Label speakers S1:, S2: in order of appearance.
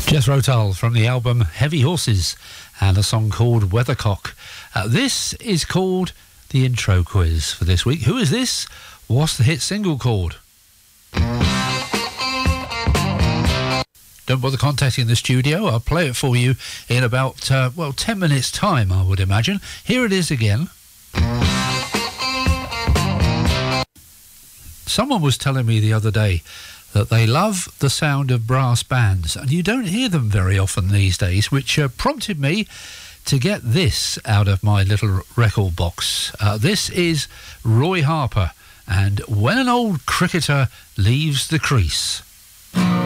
S1: Jethro Tull from the album Heavy Horses and a song called Weathercock. This is called the intro quiz for this week. Who is this? What's the hit single called? Don't bother contacting the studio. I'll play it for you in about, 10 minutes' time, I would imagine. Here it is again. Someone was telling me the other day that they love the sound of brass bands, and you don't hear them very often these days, which prompted me to get this out of my little record box. This is Roy Harper and When an Old Cricketer Leaves the Crease.